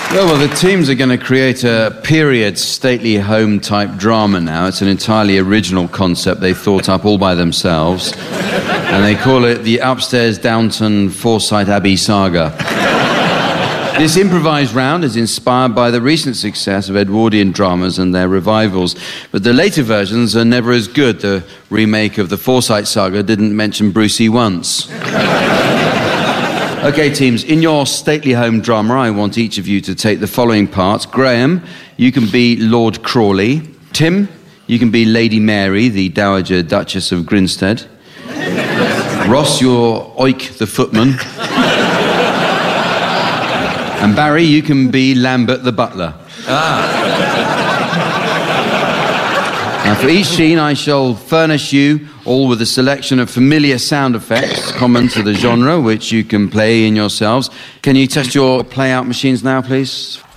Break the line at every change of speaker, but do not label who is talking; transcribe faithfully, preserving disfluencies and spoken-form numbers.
Well, well, the teams are going to create a period stately home type drama now. It's an entirely original concept they thought up all by themselves. And they call it the Upstairs Downton Forsyth Abbey Saga. This improvised round is inspired by the recent success of Edwardian dramas and their revivals. But the later versions are never as good. The remake of the Forsyth Saga didn't mention Brucey once. Okay, teams, in your stately home drama, I want each of you to take the following parts. Graham, you can be Lord Crawley. Tim, you can be Lady Mary, the Dowager Duchess of Grinstead. Ross, you're Oik the footman. And Barry, you can be Lambert the butler.
Ah.
Now, for each scene, I shall furnish you all with a selection of familiar sound effects common to the genre, which you can play in yourselves. Can you test your play-out machines now, please?